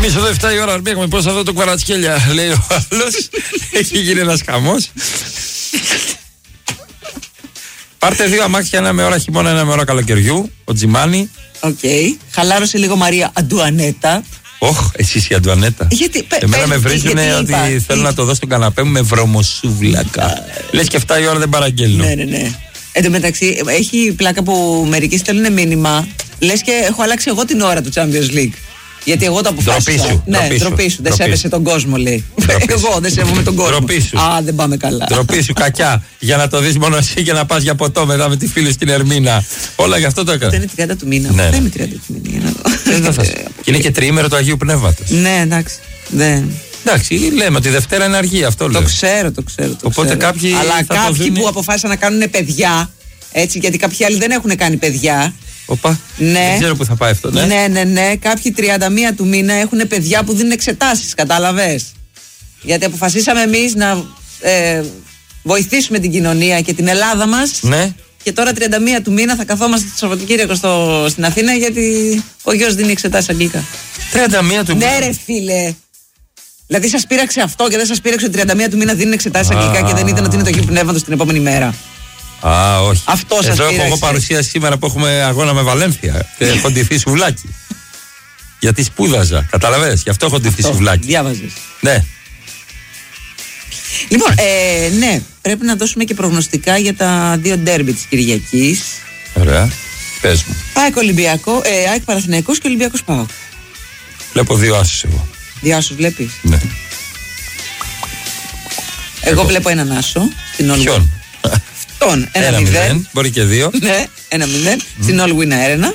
Μισό εδώ 7 η ώρα, έχουμε πώς θα δω το Κβαρατσχέλια, λέει ο άλλος. Έχει γίνει ένας χαμός. Πάρτε 2 αμάξια, ένα με ώρα χειμώνα, ένα με ώρα καλοκαιριού. Ο Τζιμάνι. Οκ. Χαλάρωσε λίγο Μαρία Αντουανέτα. Εσείς η Αντουανέτα. Γιατί, εμένα με βρίζουνε ότι θέλω να το δω στον καναπέ μου με βρωμοσούβλακα. Λες και 7 η ώρα δεν παραγγέλνω. Ναι. Εν τω μεταξύ, έχει πλάκα που μερικοί στέλνουν μήνυμα. Λες και έχω αλλάξει εγώ την ώρα του Champions League. Γιατί εγώ το αποφάσισα. Ντροπή σου. Δεν σέβεσαι τον κόσμο, λέει. Εγώ δεν σέβομαι τον κόσμο. Α, δεν πάμε καλά. Ντροπή σου, κακιά. Για να το δεις μόνο εσύ και να πας για ποτό μετά με τη φίλη στην Ερμίνα. Όλα γι' αυτό το έκανα. Δεν είναι 30 του μήνα. Δεν είναι 30 του μήνα. Και είναι και τριήμερο του Αγίου Πνεύματος. Ναι, εντάξει. Εντάξει, λέμε ότι Δευτέρα είναι αργή, αυτό λέω. Το ξέρω. Οπότε κάποιοι. Αλλά κάποιοι που αποφάσισαν να κάνουν παιδιά. Έτσι, γιατί κάποιοι άλλοι δεν έχουν κάνει παιδιά. Οπα, ναι. Δεν ξέρω που θα πάει αυτό, ναι. Ναι. Κάποιοι 31 του μήνα έχουν παιδιά που δίνουν εξετάσεις, κατάλαβες. Γιατί αποφασίσαμε εμείς να βοηθήσουμε την κοινωνία και την Ελλάδα μας. Ναι. Και τώρα 31 του μήνα θα καθόμαστε το Σαββατοκύριακο στην Αθήνα, γιατί ο γιος δίνει εξετάσεις αγγλικά. 31 του μήνα. Ναι, ρε φίλε. Δηλαδή σας πείραξε αυτό και δεν σας πείραξε ότι 31 του μήνα δίνουν εξετάσεις αγγλικά και δεν ήταν ότι είναι το Αγίου Πνεύματος την επόμενη μέρα. Όχι. Αυτό σας εδώ πείραξε. έχω εγώ παρουσίαση σήμερα που έχουμε αγώνα με Βαλένθια. Έχω ντυθεί σουβλάκι. Γιατί σπούδαζα. Καταλαβαίνεις, γι' αυτό έχω ντυθεί σουβλάκι. Διάβαζες. Ναι. Λοιπόν, ναι, πρέπει να δώσουμε και προγνωστικά για τα 2 ντέρμπι της Κυριακής. Ωραία. Πες μου. ΑΕΚ Παναθηναϊκός και Ολυμπιακός ΠΑΟΚ. Βλέπω 2 άσους εγώ. 2 άσους βλέπεις? Ναι. Εγώ βλέπω έναν άσο στην All Win. Ποιον? Τον 1-0. Μπορεί και 2. Ναι, 1-0. Στην All Win Arena.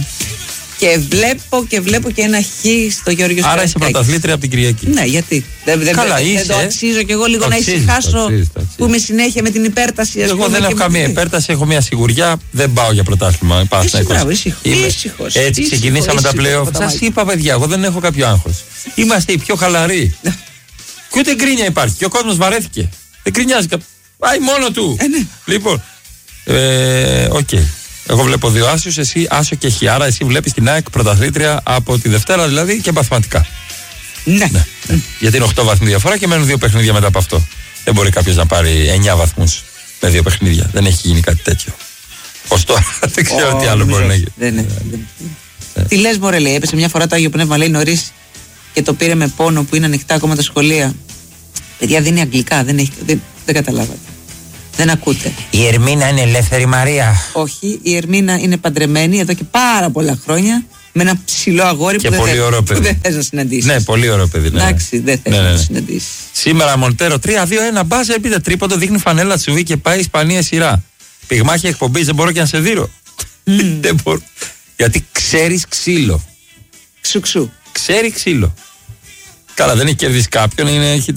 Και βλέπω και ένα χ στο Γιώργο Σπυράκη. Άρα είσαι πρωταθλήτρια από την Κυριακή. Ναι, γιατί? Καλά, δεν το αξίζω κι εγώ λίγο να ησυχάσω που είμαι συνέχεια με την υπέρταση. Εγώ δεν έχω καμία υπέρταση, έχω μια σιγουριά. Δεν πάω για πρωτάθλημα. Ήσυχος. Έτσι ξεκινήσαμε τα play-off. Σας είπα, παιδιά, εγώ δεν έχω κάποιο άγχος. Είμαστε οι πιο χαλαροί. Και ούτε γκρίνια υπάρχει. Και ο κόσμος βαρέθηκε. Δεν γκρινιάζει. Πάει μόνο του. Ναι. Λοιπόν, οκ. Εγώ βλέπω 2 άσους, εσύ άσο και χ. Άρα εσύ βλέπεις την ΑΕΚ πρωταθλήτρια από τη Δευτέρα δηλαδή και μαθηματικά. Ναι. Γιατί είναι 8 βαθμοί διαφορά και μένουν 2 παιχνίδια μετά από αυτό. Δεν μπορεί κάποιος να πάρει 9 βαθμούς με 2 παιχνίδια. Δεν έχει γίνει κάτι τέτοιο. Ως τώρα δεν ξέρω τι άλλο μπορεί να γίνει. Τι λες, μωρέ, λέει, έπεσε μια φορά το Άγιο Πνεύμα, λέει, νωρίς και το πήρε με πόνο που είναι ανοιχτά ακόμα τα σχολεία. Παιδιά, δίνει αγγλικά, δεν καταλάβατε. Δεν ακούτε. Η Ερμίνα είναι ελεύθερη, Μαρία? Όχι, η Ερμίνα είναι παντρεμένη εδώ και πάρα πολλά χρόνια με ένα ψηλό αγόρι και που δεν θες να συναντήσεις. Ναι, πολύ ωραίο παιδί. Ναι. Εντάξει, δεν θες να συναντήσεις. Σήμερα Μοντέρο 3-2-1 μπάζερ, πείτε τρίποντο, δείχνει φανέλα τσουβί και πάει Ισπανία σειρά. Πυγμάχη εκπομπή, δεν μπορώ και να σε δείρω. Δεν μπορώ. Γιατί ξέρεις ξύλο. Ξουξού. Ξέρει ξύλο. Καλά, δεν έχει κερδίσει κάποιον, έχει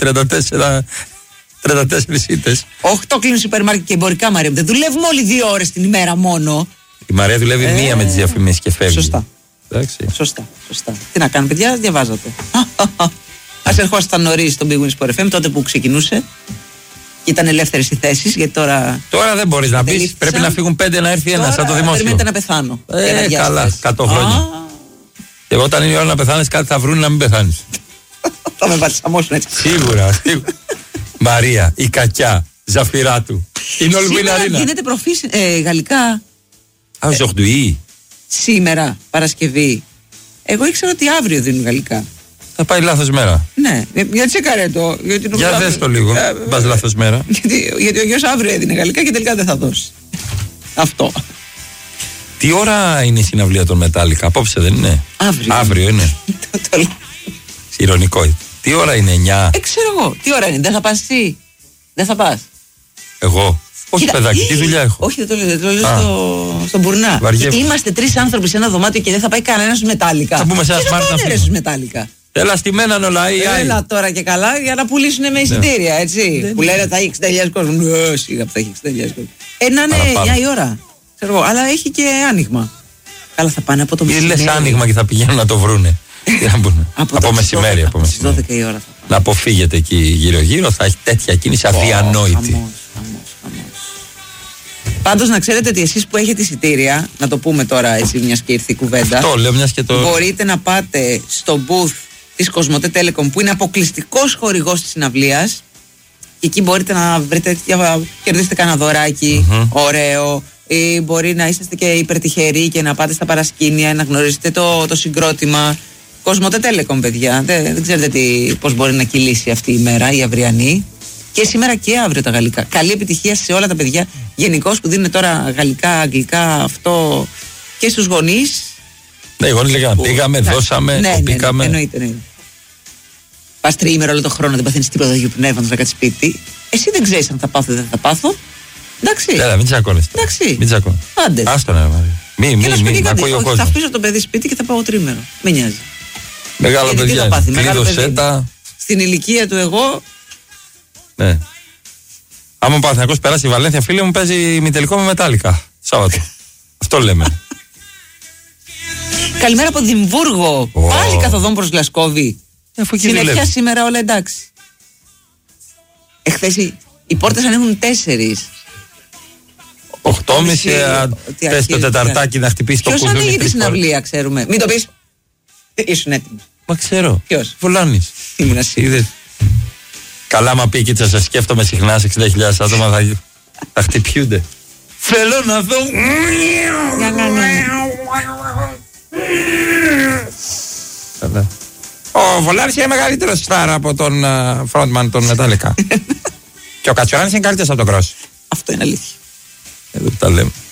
34 ήττες. 8 κλείνουν σούπερ μάρκετ και εμπορικά, Μαρία. Δεν δουλεύουμε όλοι 2 ώρες την ημέρα μόνο. Η Μαρία δουλεύει 1 με τις διαφημίσεις και φεύγει. Σωστά. Σωστά. Τι να κάνουμε, παιδιά, διαβάζατε. Ας ερχόσασταν νωρίς στον Big Win Sport FM, τότε που ξεκινούσε. Και ήταν ελεύθερες οι θέσεις, γιατί τώρα. Τώρα δεν μπορείς να πεις. Πρέπει να φύγουν 5 να έρθει ένας, σαν το δημόσιο. Περιμένετε να πεθάνω. Καλά, 100 χρόνια. Και όταν είναι η ώρα να πεθάνεις, κάτι θα βρουν να μην πεθάνεις. Θα με βαλσαμώσουν έτσι. Σίγουρα. Μαρία, η κακιά, Ζαφυρά του. Είναι όλη που είναι αρίνα. Γίνεται προφή γαλλικά. Σήμερα, Παρασκευή. Εγώ ήξερα ότι αύριο δίνουν γαλλικά. Θα πάει λάθος μέρα. Ναι, γιατί τσεκάρε το. Για δες το λίγο. Πας λάθος μέρα. Γιατί ο γιος αύριο έδινε γαλλικά και τελικά δεν θα δώσει. Αυτό. Τι ώρα είναι η συναυλία των Μετάλλικα? Απόψε δεν είναι? Αύριο είναι. Ηρωνικό. Τι ώρα είναι? 9? Ξέρω εγώ. Τι ώρα είναι? Δεν θα πας εσύ? Δεν θα πας? Εγώ? Όχι, παιδάκι, τι δουλειά έχω? Όχι, δεν το λέω στον Μπουρνά. Είμαστε 3 άνθρωποι σε ένα δωμάτιο και δεν θα πάει κανένας στους Μετάλλικα. Θα πούμε σε ένα smart να στους Μετάλλικα. Έλα στημέναν όλα. Έλα τώρα και καλά για να πουλήσουν με εισιτήρια, έτσι. Που λένε θα έχει 60.000 κόσμο. Σιγά που θα έχει 60.000 κόσμο. Να είναι 9 η ώρα. Αλλά έχει και άνοιγμα. Καλά, θα πάνε από το μεσημέρι. Λες άνοιγμα και θα πηγαίνουν να το βρούνε. Από μεσημέρι. Στις 12 η ώρα θα πάνε. Να αποφύγετε εκεί γύρω-γύρω, θα έχει τέτοια κίνηση αδιανόητη. Πάντως να ξέρετε ότι εσείς που έχετε εισιτήρια, να το πούμε τώρα έτσι μιας και ήρθε η κουβέντα. Αυτό λέω, μιας και το. Μπορείτε να πάτε στο booth της Κοσμοτέ Telecom, που είναι αποκλειστικός χορηγός της συναυλίας. Και εκεί μπορείτε να βρείτε, κερδίσετε κανένα δωράκι ωραίο, ή μπορεί να είσαστε και υπερτυχεροί και να πάτε στα παρασκήνια, να γνωρίσετε το συγκρότημα. Κοσμοτέ Telecom, παιδιά. Δεν ξέρετε πώς μπορεί να κυλήσει αυτή η μέρα, η αυριανή. Και σήμερα και αύριο τα γαλλικά. Καλή επιτυχία σε όλα τα παιδιά γενικώς που δίνουν τώρα γαλλικά, αγγλικά, αυτό και στους γονείς. Ναι, οι γονείς λέγανε πήγαμε, δώσαμε, πήγαμε. Ναι, εννοείται. Πας τριήμερο όλο το χρόνο, δεν παθαίνεις τίποτα για πνεύματος να κάτσεις σπίτι. Εσύ δεν ξέρεις αν θα πάθω ή δεν θα πάθω. Εντάξει. Έλα, μην τσακώνεσαι. Μην τσακώνεσαι. Άντε. Άστο να μην ακούει ο κόσμος. Θα αφήσω το παιδί σπίτι και θα πάω τρίμερο. Μην νοιάζει. Μεγάλο παιδιά. Κλείδωσέ τα. Στην ηλικία του εγώ. Ναι. Άμα ο Παναθηναϊκός περάσει η Βαλένθια, φίλε μου, παίζει ημιτελικό με Μετάλλικα. Σάββατο. Αυτό λέμε. Καλημέρα από Δημβούργο. Πάλι καθοδόν προς Γλασκόβη. Συνεχεία σήμερα, όλα εντάξει. Εχθές οι πόρτες ανοίγουν 4. 8.30 πες το τεταρτάκι να χτυπήσει το κουδούνι. Ποιος ανοίγει τη συναυλία, ξέρουμε. Μην το πεις. Ήσουν έτοιμος. Μα ξέρω. Ποιος? Βολάνης. Ήμουν εσύ. Καλά, μα πει και θα σε σκέφτομαι συχνά σε 60.000 άτομα θα χτυπιούνται. Θέλω να δω. Ο Βολάνης είναι μεγαλύτερος στάρα από τον frontman των Metallica. Και ο Κατσιοράνης είναι καλύτερος από τον Cross. Αυτό είναι αλήθεια. Εδώ που τα λέμε.